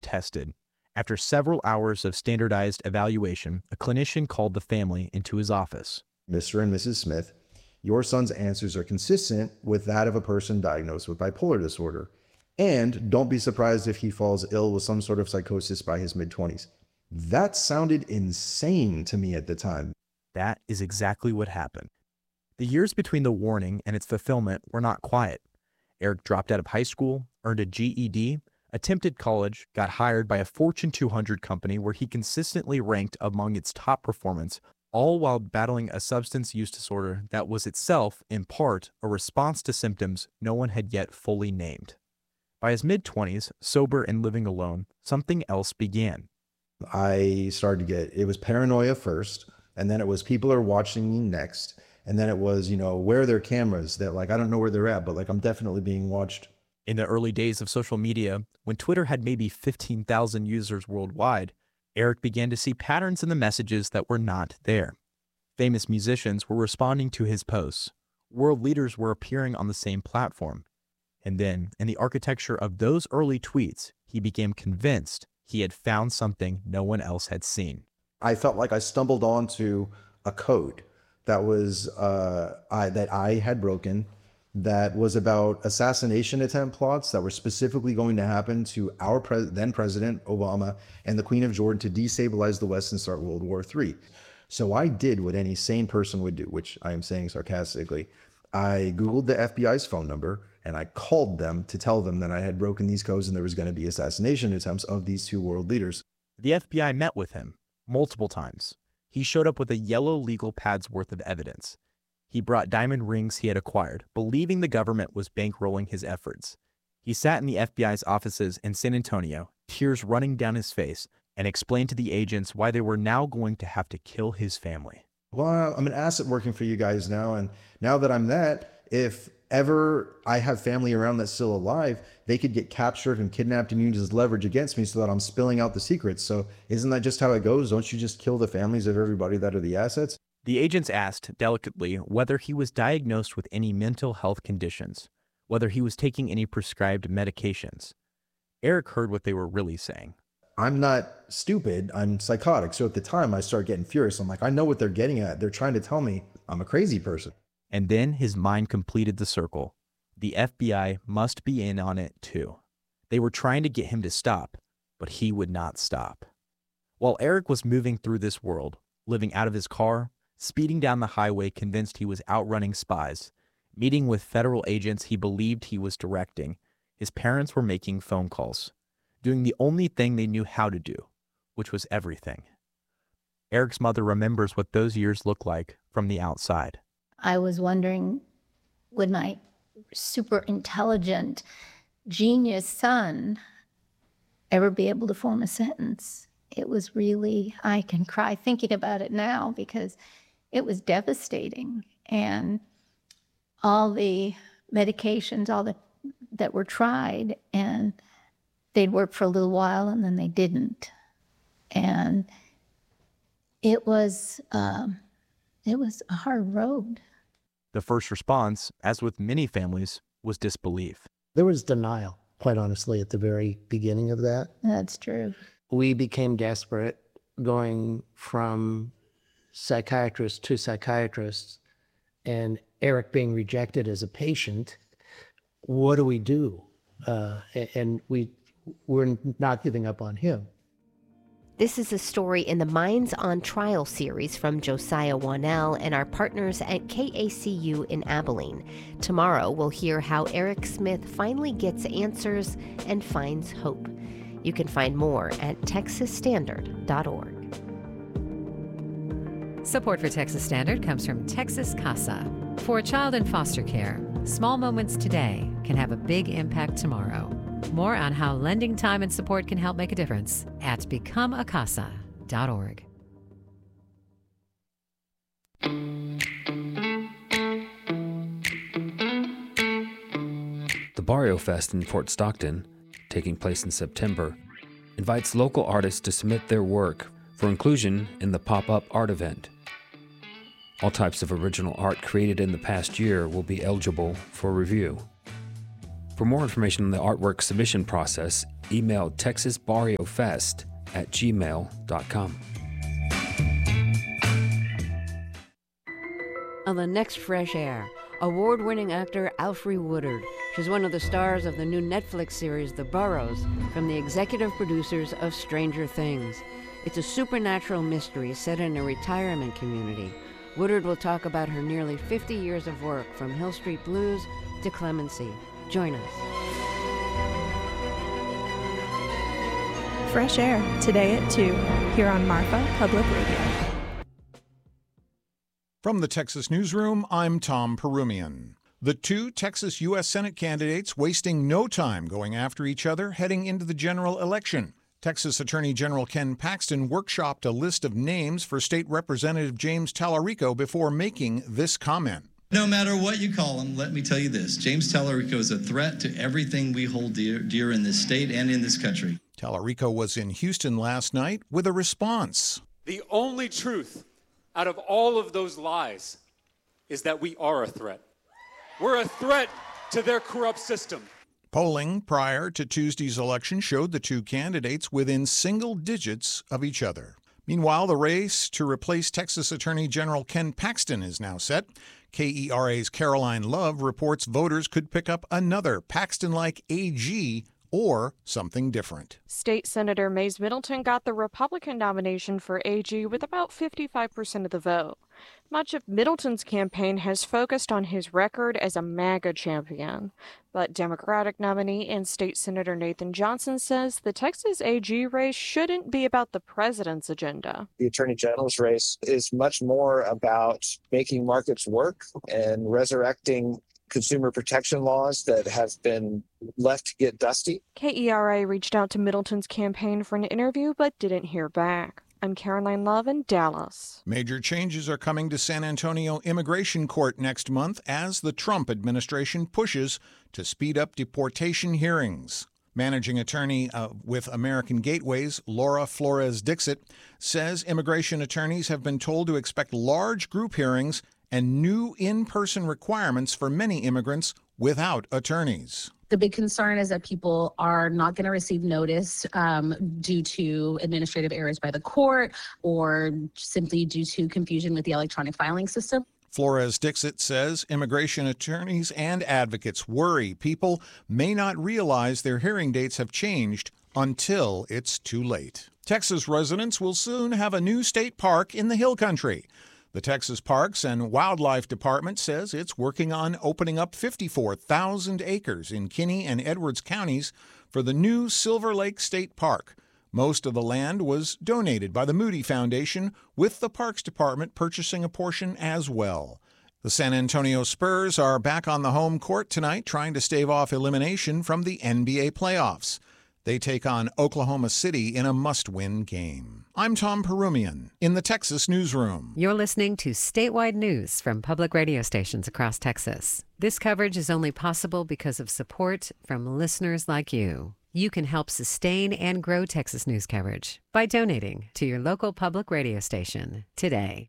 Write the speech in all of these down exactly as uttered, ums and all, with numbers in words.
tested. After several hours of standardized evaluation, a clinician called the family into his office. Mister and Missus Smith, your son's answers are consistent with that of a person diagnosed with bipolar disorder. And don't be surprised if he falls ill with some sort of psychosis by his mid-twenties. That sounded insane to me at the time. That is exactly what happened. The years between the warning and its fulfillment were not quiet. Eric dropped out of high school, earned a G E D, attempted college, got hired by a Fortune two hundred company where he consistently ranked among its top performance, all while battling a substance use disorder that was itself, in part, a response to symptoms no one had yet fully named. By his mid-twenties, sober and living alone, something else began. I started to get, it was paranoia first, and then it was people are watching me next, and then it was, you know, where are their cameras? That like, I don't know where they're at, but like, I'm definitely being watched. In the early days of social media, when Twitter had maybe fifteen thousand users worldwide, Eric began to see patterns in the messages that were not there. Famous musicians were responding to his posts. World leaders were appearing on the same platform. And then, in the architecture of those early tweets, he became convinced he had found something no one else had seen. I felt like I stumbled onto a code that was uh, I, that I had broken, that was about assassination attempt plots that were specifically going to happen to our pre- then President Obama and the Queen of Jordan to destabilize the West and start World War Three. So I did what any sane person would do, which I am saying sarcastically. I Googled the F B I's phone number and I called them to tell them that I had broken these codes and there was going to be assassination attempts of these two world leaders. The F B I met with him multiple times. He showed up with a yellow legal pad's worth of evidence. He brought diamond rings he had acquired, believing the government was bankrolling his efforts. He sat in the F B I's offices in San Antonio, tears running down his face, and explained to the agents why they were now going to have to kill his family. Well, I'm an asset working for you guys now, and now that I'm that, if ever I have family around that's still alive, they could get captured and kidnapped and used as leverage against me so that I'm spilling out the secrets. So isn't that just how it goes? Don't you just kill the families of everybody that are the assets? The agents asked, delicately, whether he was diagnosed with any mental health conditions, whether he was taking any prescribed medications. Eric heard what they were really saying. I'm not stupid, I'm psychotic. So at the time I start getting furious. I'm like, I know what they're getting at. They're trying to tell me I'm a crazy person. And then his mind completed the circle. The F B I must be in on it too. They were trying to get him to stop, but he would not stop. While Eric was moving through this world, living out of his car, speeding down the highway convinced he was outrunning spies, meeting with federal agents he believed he was directing, his parents were making phone calls, doing the only thing they knew how to do, which was everything. Eric's mother remembers what those years looked like from the outside. I was wondering, would my super intelligent, genius son ever be able to form a sentence? It was really, I can cry thinking about it now because it was devastating. And all the medications, all the that were tried, and they'd work for a little while and then they didn't. And it was, um, it was a hard road. The first response, as with many families, was disbelief. There was denial, quite honestly, at the very beginning of that. That's true. We became desperate, going from psychiatrist to psychiatrist, and Eric being rejected as a patient. What do we do? Uh, and we we're not giving up on him. This is a story in the Minds on Trial series from Josiah Wanell and our partners at K A C U in Abilene. Tomorrow, we'll hear how Eric Smith finally gets answers and finds hope. You can find more at texas standard dot org. Support for Texas Standard comes from Texas CASA. For a child in foster care, small moments today can have a big impact tomorrow. More on how lending time and support can help make a difference at become a casa dot org. The Barrio Fest in Fort Stockton, taking place in September, invites local artists to submit their work for inclusion in the pop-up art event. All types of original art created in the past year will be eligible for review. For more information on the artwork submission process, email texas barrio fest at gmail dot com. On the next Fresh Air, award-winning actor Alfre Woodard. She's one of the stars of the new Netflix series The Burrows, from the executive producers of Stranger Things. It's a supernatural mystery set in a retirement community. Woodard will talk about her nearly fifty years of work, from Hill Street Blues to Clemency. Join us. Fresh Air, today at two, here on Marfa Public Radio. From the Texas Newsroom, I'm Tom Perumian. The two Texas U S Senate candidates wasting no time going after each other heading into the general election. Texas Attorney General Ken Paxton workshopped a list of names for State Representative James Tallarico before making this comment. No matter what you call him, let me tell you this. James Tallarico is a threat to everything we hold dear, dear in this state and in this country. Tallarico was in Houston last night with a response. The only truth out of all of those lies is that we are a threat. We're a threat to their corrupt system. Polling prior to Tuesday's election showed the two candidates within single digits of each other. Meanwhile, the race to replace Texas Attorney General Ken Paxton is now set. K E R A's Caroline Love reports voters could pick up another Paxton-like A G or something different. State Senator Mays Middleton got the Republican nomination for A G with about fifty-five percent of the vote. Much of Middleton's campaign has focused on his record as a MAGA champion. But Democratic nominee and State Senator Nathan Johnson says the Texas A G race shouldn't be about the president's agenda. The Attorney General's race is much more about making markets work and resurrecting consumer protection laws that have been left to get dusty. K E R A reached out to Middleton's campaign for an interview but didn't hear back. I'm Caroline Love in Dallas. Major changes are coming to San Antonio Immigration Court next month as the Trump administration pushes to speed up deportation hearings. Managing attorney uh, with American Gateways, Laura Flores-Dixit, says immigration attorneys have been told to expect large group hearings and new in-person requirements for many immigrants without attorneys. The big concern is that people are not going to receive notice um, due to administrative errors by the court or simply due to confusion with the electronic filing system. Flores-Dixit says immigration attorneys and advocates worry people may not realize their hearing dates have changed until it's too late. Texas residents will soon have a new state park in the Hill Country. The Texas Parks and Wildlife Department says it's working on opening up fifty-four thousand acres in Kinney and Edwards counties for the new Silver Lake State Park. Most of the land was donated by the Moody Foundation, with the Parks Department purchasing a portion as well. The San Antonio Spurs are back on the home court tonight, trying to stave off elimination from the N B A playoffs. They take on Oklahoma City in a must-win game. I'm Tom Perumian in the Texas Newsroom. You're listening to statewide news from public radio stations across Texas. This coverage is only possible because of support from listeners like you. You can help sustain and grow Texas news coverage by donating to your local public radio station today.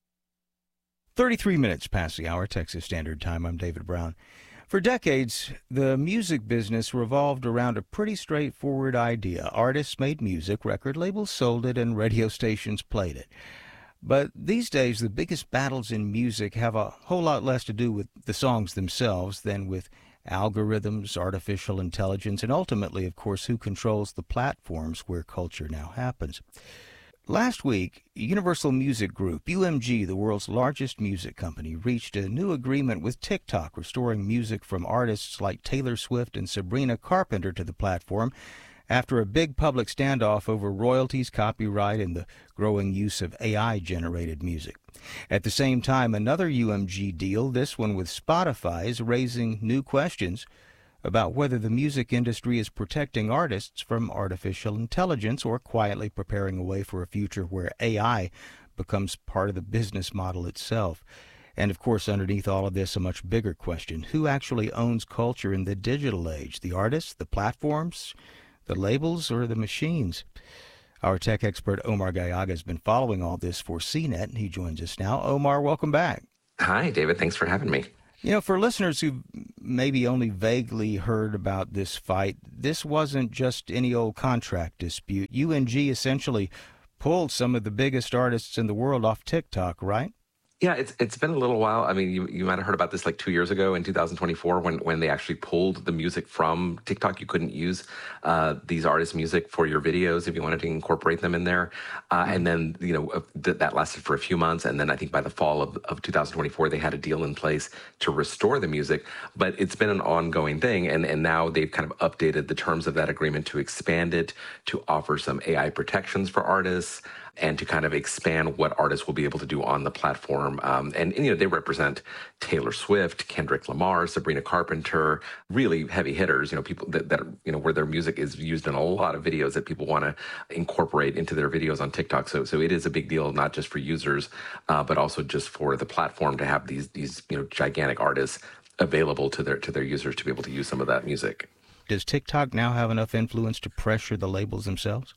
thirty-three minutes past the hour, Texas Standard Time. I'm David Brown. For decades, the music business revolved around a pretty straightforward idea. Artists made music, record labels sold it, and radio stations played it. But these days, the biggest battles in music have a whole lot less to do with the songs themselves than with algorithms, artificial intelligence, and ultimately, of course, who controls the platforms where culture now happens. Last week, Universal Music Group, U M G, the world's largest music company, reached a new agreement with TikTok, restoring music from artists like Taylor Swift and Sabrina Carpenter to the platform after a big public standoff over royalties, copyright, and the growing use of A I-generated music. At the same time, another U M G deal, this one with Spotify, is raising new questions about whether the music industry is protecting artists from artificial intelligence or quietly preparing a way for a future where A I becomes part of the business model itself. And of course, underneath all of this, a much bigger question: who actually owns culture in the digital age? The artists, the platforms, the labels, or the machines? Our tech expert Omar Gallaga has been following all this for C net, and he joins us now. Omar, welcome back. Hi, David. Thanks for having me. You know, for listeners who maybe only vaguely heard about this fight, this wasn't just any old contract dispute. U M G essentially pulled some of the biggest artists in the world off TikTok, right? Yeah, it's it's been a little while. I mean, you you might have heard about this like two years ago in two thousand twenty-four when when they actually pulled the music from TikTok. You couldn't use uh, these artists' music for your videos if you wanted to incorporate them in there. Uh, and then, you know, uh, th- that lasted for a few months. And then I think by the fall of, of two thousand twenty-four, they had a deal in place to restore the music. But it's been an ongoing thing. And, and now they've kind of updated the terms of that agreement to expand it, to offer some A I protections for artists, and to kind of expand what artists will be able to do on the platform. Um, and, and, you know, they represent Taylor Swift, Kendrick Lamar, Sabrina Carpenter, really heavy hitters, you know, people that, that, you know, where their music is used in a lot of videos that people want to incorporate into their videos on TikTok. So, so it is a big deal, not just for users, uh, but also just for the platform to have these, these, you know, gigantic artists available to their, to their users to be able to use some of that music. Does TikTok now have enough influence to pressure the labels themselves?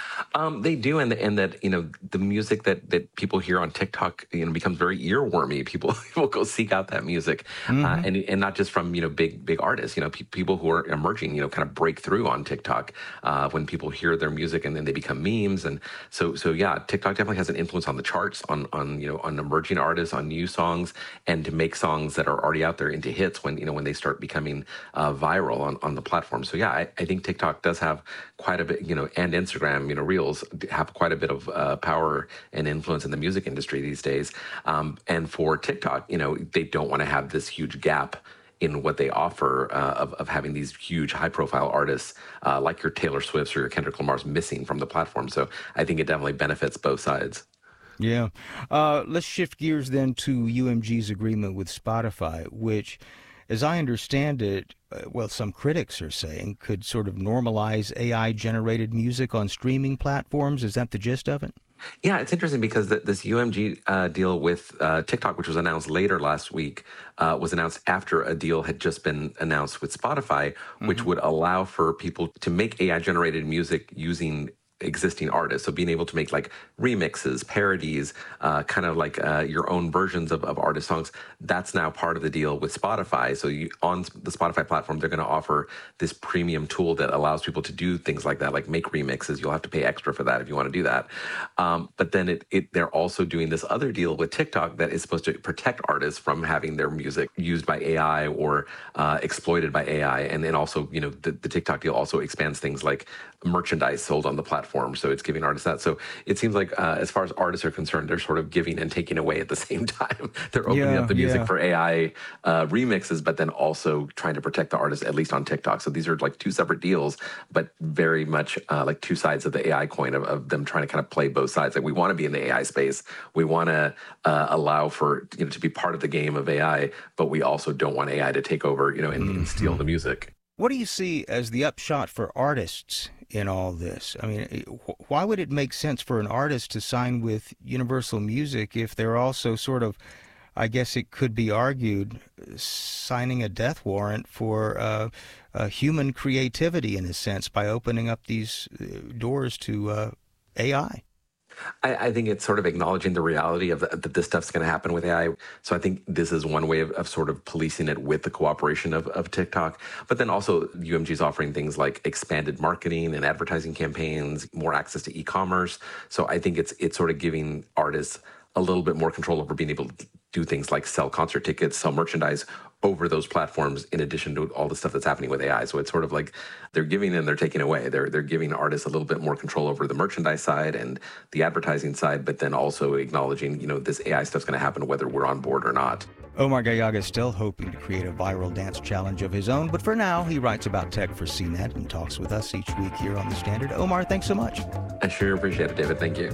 Um, they do, and, and that, you know, the music that, that people hear on TikTok, you know, becomes very earwormy. People will go seek out that music, mm-hmm. uh, and and not just from, you know, big big artists. You know, pe- people who are emerging, you know, kind of break through on TikTok uh, when people hear their music, and then they become memes. And so so yeah, TikTok definitely has an influence on the charts, on on you know on emerging artists, on new songs, and to make songs that are already out there into hits when you know when they start becoming uh, viral on on the platform. So yeah, I, I think TikTok does have quite a bit, you know, and Instagram. You know, Reels have quite a bit of uh, power and influence in the music industry these days. Um, and for TikTok, you know, they don't want to have this huge gap in what they offer uh, of, of having these huge high-profile artists uh, like your Taylor Swifts or your Kendrick Lamar's missing from the platform. So I think it definitely benefits both sides. Yeah. Uh, let's shift gears then to U M G's agreement with Spotify, which, as I understand it, uh, well, some critics are saying could sort of normalize A I-generated music on streaming platforms. Is that the gist of it? Yeah, it's interesting because the, this U M G uh, deal with uh, TikTok, which was announced later last week, uh, was announced after a deal had just been announced with Spotify, mm-hmm. which would allow for people to make A I-generated music using existing artists. So being able to make like remixes, parodies, uh, kind of like uh, your own versions of, of artist songs, that's now part of the deal with Spotify. So you, on the Spotify platform, they're going to offer this premium tool that allows people to do things like that, like make remixes. You'll have to pay extra for that if you want to do that. Um, but then it, it, they're also doing this other deal with TikTok that is supposed to protect artists from having their music used by A I or uh, exploited by A I. And then also, you know, the, the TikTok deal also expands things like merchandise sold on the platform. So it's giving artists that. So it seems like uh, as far as artists are concerned, they're sort of giving and taking away at the same time. They're opening yeah, up the music yeah. for A I uh, remixes, but then also trying to protect the artists, at least on TikTok. So these are like two separate deals, but very much uh, like two sides of the A I coin of, of them trying to kind of play both sides. Like we want to be in the A I space. We want to uh, allow for, you know, to be part of the game of A I, but we also don't want A I to take over, you know, and, mm-hmm. and steal the music. What do you see as the upshot for artists in all this? I mean, why would it make sense for an artist to sign with Universal Music if they're also sort of, I guess it could be argued, signing a death warrant for uh, uh, human creativity in a sense by opening up these doors to uh, A I? I, I think it's sort of acknowledging the reality of the, that this stuff's going to happen with A I. So I think this is one way of, of sort of policing it with the cooperation of, of TikTok. But then also U M G is offering things like expanded marketing and advertising campaigns, more access to e-commerce. So I think it's it's sort of giving artists a little bit more control over being able to do things like sell concert tickets, sell merchandise over those platforms, in addition to all the stuff that's happening with A I. So it's sort of like they're giving and they're taking away. They're they're giving artists a little bit more control over the merchandise side and the advertising side, but then also acknowledging, you know, this A I stuff's going to happen whether we're on board or not. Omar Gallaga is still hoping to create a viral dance challenge of his own, but for now, he writes about tech for C net and talks with us each week here on The Standard. Omar, thanks so much. I sure appreciate it, David. Thank you.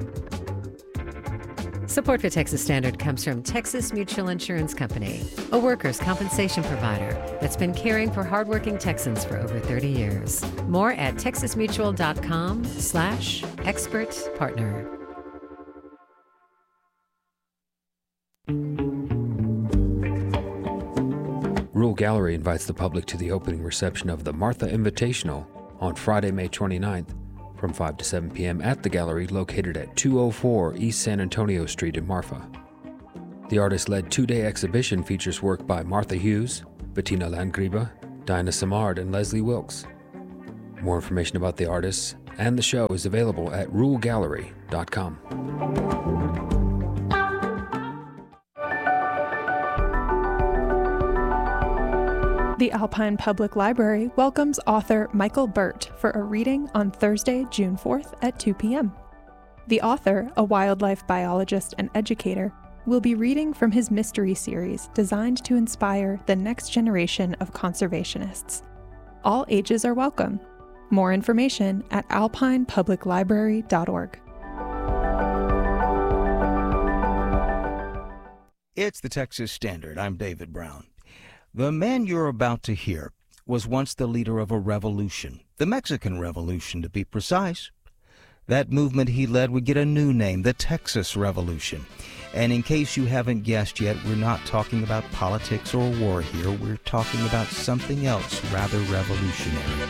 Support for Texas Standard comes from Texas Mutual Insurance Company, a workers' compensation provider that's been caring for hardworking Texans for over thirty years. More at texasmutual.com slash expert partner. Rural Gallery invites the public to the opening reception of the Martha Invitational on Friday, May twenty-ninth. From five to seven p.m. at the gallery located at two oh four East San Antonio Street in Marfa. The artist-led two-day exhibition features work by Martha Hughes, Bettina Landgriebe, Dinah Samard, and Leslie Wilkes. More information about the artists and the show is available at rule gallery dot com. The Alpine Public Library welcomes author Michael Burt for a reading on Thursday, June fourth at two p.m. The author, a wildlife biologist and educator, will be reading from his mystery series designed to inspire the next generation of conservationists. All ages are welcome. More information at alpine public library dot org. It's the Texas Standard. I'm David Brown. The man you're about to hear was once the leader of a revolution, the Mexican Revolution to be precise. That movement he led would get a new name, the Texas Revolution. And in case you haven't guessed yet, we're not talking about politics or war here. We're talking about something else rather revolutionary.